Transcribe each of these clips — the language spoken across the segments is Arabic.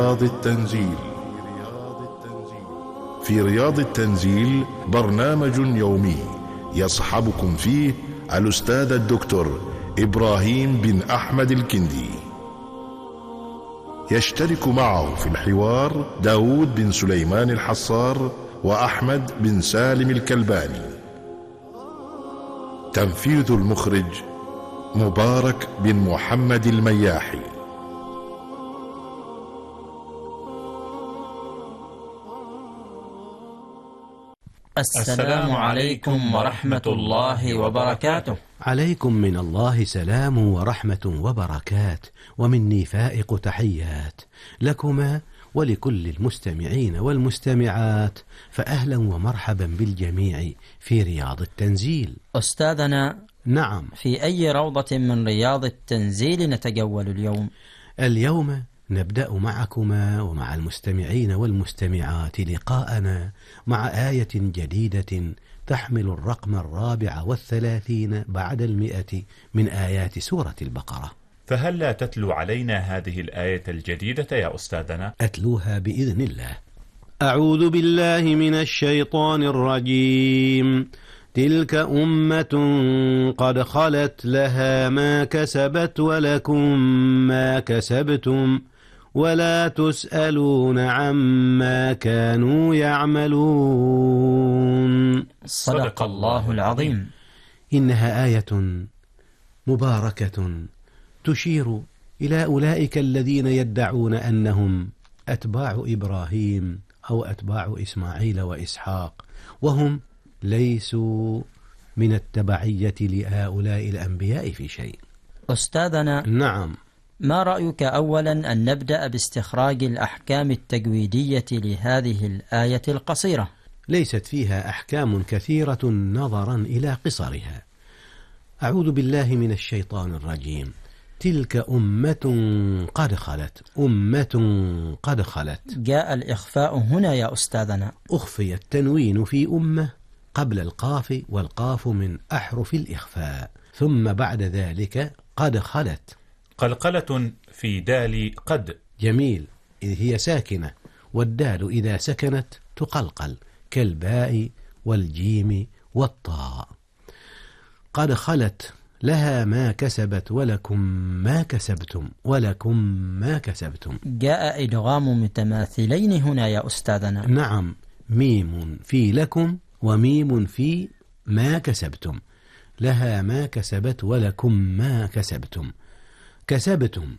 رياض التنزيل. في رياض التنزيل برنامج يومي يصحبكم فيه الأستاذ الدكتور إبراهيم بن أحمد الكندي. يشترك معه في الحوار داود بن سليمان الحصار وأحمد بن سالم الكلباني. تنفيذ المخرج مبارك بن محمد المياحي. السلام عليكم ورحمة الله وبركاته. عليكم من الله سلام ورحمة وبركات، ومني فائق تحيات لكما ولكل المستمعين والمستمعات، فأهلا ومرحبا بالجميع في رياض التنزيل. أستاذنا، نعم، في أي روضة من رياض التنزيل نتجول اليوم؟ اليوم نبدأ معكما ومع المستمعين والمستمعات لقاءنا مع آية جديدة تحمل الرقم 34 بعد 100 من آيات سورة البقرة. فهل لا تتلو علينا هذه الآية الجديدة يا أستاذنا؟ أتلوها بإذن الله. أعوذ بالله من الشيطان الرجيم. تلك أمة قد خلت لها ما كسبت ولكم ما كسبتم ولا تسألون عما كانوا يعملون. صدق الله العظيم. إنها آية مباركة تشير إلى أولئك الذين يدعون أنهم أتباع إبراهيم أو أتباع إسماعيل وإسحاق، وهم ليسوا من التبعية لهؤلاء الأنبياء في شيء. أستاذنا، نعم، ما رأيك أولا أن نبدأ باستخراج الأحكام التجويدية لهذه الآية القصيرة؟ ليست فيها أحكام كثيرة نظرا إلى قصرها. أعوذ بالله من الشيطان الرجيم. تلك أمة قد خلت. أمة قد خلت، جاء الإخفاء هنا يا أستاذنا. أخفي التنوين في أمة قبل القاف، والقاف من أحرف الإخفاء، ثم بعد ذلك قد خلت. قلقلة في دال قد. جميل، إذ هي ساكنة، والدال إذا سكنت تقلقل كالباء والجيم والطاء. قد خلت لها ما كسبت ولكم ما كسبتم. ولكم ما كسبتم. جاء إدغام متماثلين هنا يا أستاذنا. نعم، ميم في لكم وميم في ما كسبتم. لها ما كسبت ولكم ما كسبتم. كسبتم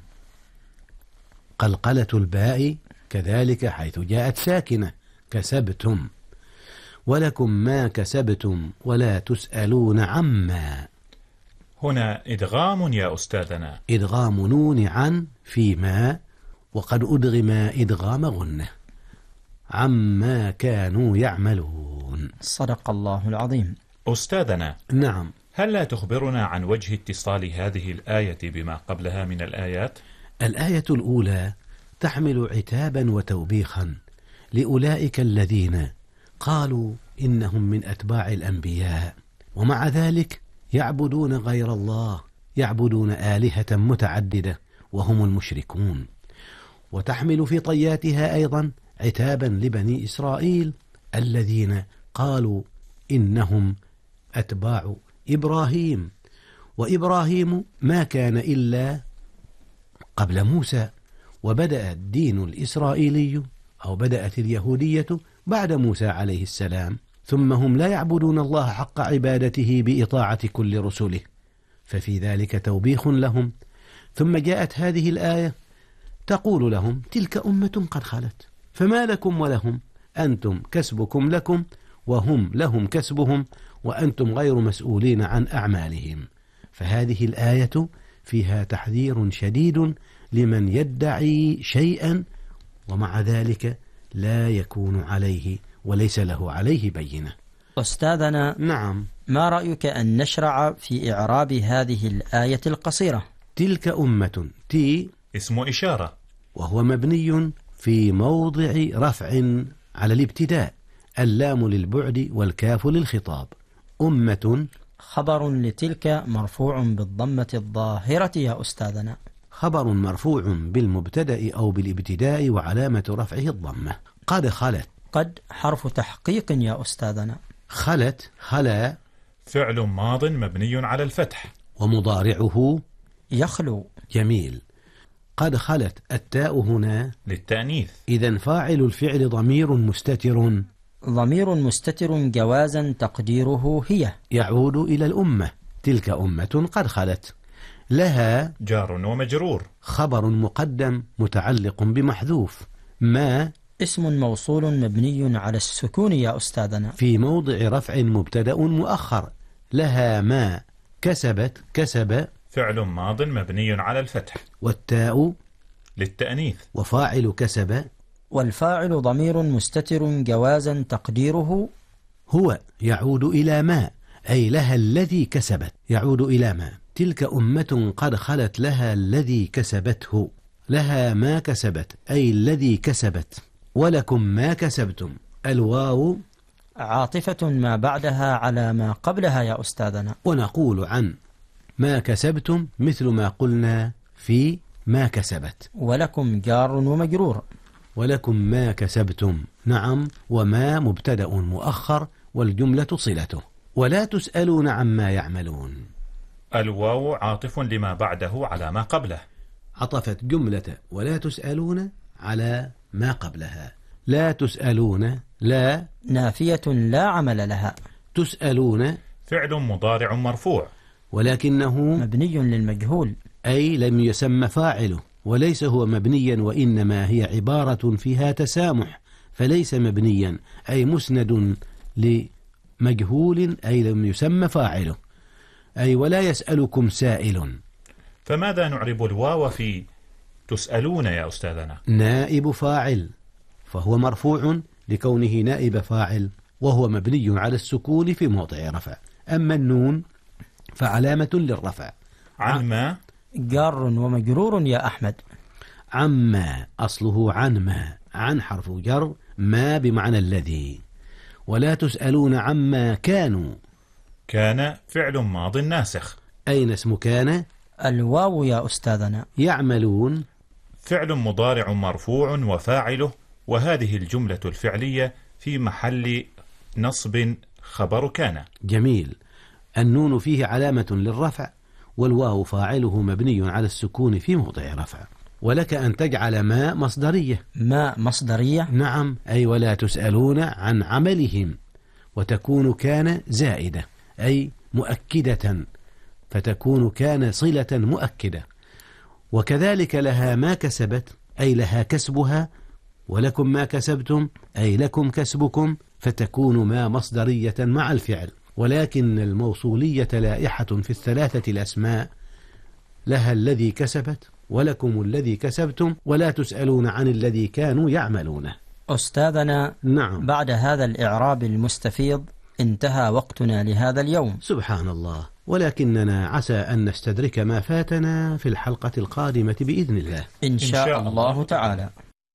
قلقلة الباء كذلك حيث جاءت ساكنة كسبتم. ولكم ما كسبتم ولا تسألون عما. هنا إدغام يا أستاذنا. إدغام نون عن في ما، وقد أدغم إدغام غنة. عما كانوا يعملون. صدق الله العظيم. أستاذنا، نعم، هل لا تخبرنا عن وجه اتصال هذه الآية بما قبلها من الآيات؟ الآية الأولى تحمل عتابا وتوبيخا لأولئك الذين قالوا إنهم من أتباع الأنبياء، ومع ذلك يعبدون غير الله، يعبدون آلهة متعددة وهم المشركون. وتحمل في طياتها أيضا عتابا لبني إسرائيل الذين قالوا إنهم أتباع إبراهيم، وإبراهيم ما كان إلا قبل موسى، وبدأ الدين الإسرائيلي أو بدأت اليهودية بعد موسى عليه السلام، ثم هم لا يعبدون الله حق عبادته بإطاعة كل رسله، ففي ذلك توبيخ لهم. ثم جاءت هذه الآية تقول لهم تلك أمة قد خلت، فما لكم ولهم؟ أنتم كسبكم لكم وهم لهم كسبهم، وأنتم غير مسؤولين عن أعمالهم. فهذه الآية فيها تحذير شديد لمن يدعي شيئا ومع ذلك لا يكون عليه وليس له عليه بينة. أستاذنا، نعم، ما رأيك أن نشرع في إعراب هذه الآية القصيرة؟ تلك أمة، تي اسم إشارة، وهو مبني في موضع رفع على الابتداء، اللام للبعد والكاف للخطاب. أمة خبر لتلك مرفوع بالضمة الظاهرة يا أستاذنا. خبر مرفوع بالمبتدأ أو بالابتداء وعلامة رفعه الضمة. قد خلت. قد حرف تحقيق يا أستاذنا. خلت خلا فعل ماض مبني على الفتح. ومضارعه يخلو. جميل. قد خلت التاء هنا للتأنيث. إذن فاعل الفعل ضمير مستتر. ضمير مستتر جوازا تقديره هي. يعود إلى الأمة. تلك أمة قد خلت. لها جار ومجرور. خبر مقدم متعلق بمحذوف. ما اسم موصول مبني على السكون يا أستاذنا. في موضع رفع مبتدأ مؤخر. لها ما كسبت. كسب فعل ماض مبني على الفتح. والتاء للتأنيث. وفاعل كسب والفاعل ضمير مستتر جوازا تقديره هو. يعود إلى ما أي لها الذي كسبت. يعود إلى ما. تلك أمة قد خلت لها الذي كسبته. لها ما كسبت أي الذي كسبت. ولكم ما كسبتم. الواو عاطفة ما بعدها على ما قبلها يا أستاذنا. ونقول عن ما كسبتم مثل ما قلنا في ما كسبت. ولكم جار ومجرور. ولكم ما كسبتم. نعم. وما مبتدأ مؤخر والجملة صلته. ولا تسألون عما يعملون. الواو عاطف لما بعده على ما قبله. عطفت جملة ولا تسألون على ما قبلها. لا تسألون. لا نافية لا عمل لها. تسألون فعل مضارع مرفوع. ولكنه مبني للمجهول. أي لم يسمى فاعله. وليس هو مبنيا وإنما هي عبارة فيها تسامح. فليس مبنيا أي مسند لمجهول أي لم يسمى فاعله. أي ولا يسألكم سائل. فماذا نعرب الواو في تسألون يا أستاذنا؟ نائب فاعل. فهو مرفوع لكونه نائب فاعل وهو مبني على السكون في موضع رفع. أما النون فعلامة للرفع. عما جار ومجرور يا أحمد. عما أصله عن ما. عن حرف جر. ما بمعنى الذي. ولا تسألون عما كانوا. كان فعل ماض ناسخ. أين اسم كان؟ الواو يا أستاذنا. يعملون فعل مضارع مرفوع وفاعله. وهذه الجملة الفعلية في محل نصب خبر كان. جميل. النون فيه علامة للرفع والواو فاعله مبني على السكون في موضع رفع. ولك أن تجعل ما مصدرية. ما مصدرية. نعم. أي ولا تسألون عن عملهم. وتكون كان زائدة أي مؤكدة. فتكون كان صلة مؤكدة. وكذلك لها ما كسبت أي لها كسبها. ولكم ما كسبتم أي لكم كسبكم. فتكون ما مصدرية مع الفعل. ولكن الموصولية لائحة في الثلاثة الأسماء. لها الذي كسبت. ولكم الذي كسبتم. ولا تسألون عن الذي كانوا يعملونه. أستاذنا نعم. بعد هذا الإعراب المستفيض انتهى وقتنا لهذا اليوم. سبحان الله. ولكننا عسى أن نستدرك ما فاتنا في الحلقة القادمة بإذن الله إن شاء الله تعالى.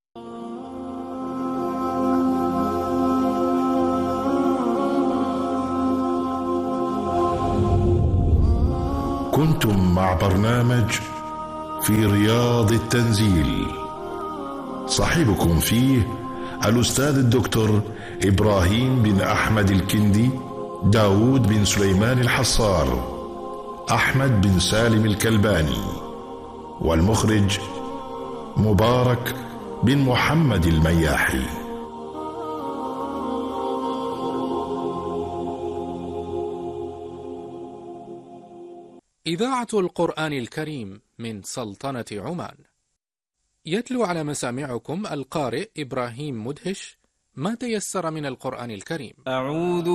كنتم مع برنامج في رياض التنزيل. صاحبكم فيه الأستاذ الدكتور إبراهيم بن أحمد الكندي، داود بن سليمان الحصار، أحمد بن سالم الكلباني، والمخرج مبارك بن محمد المياحي. إذاعة القرآن الكريم من سلطنة عمان. يتلو على مسامعكم القارئ إبراهيم مدهش ما تيسر من القرآن الكريم. أعوذ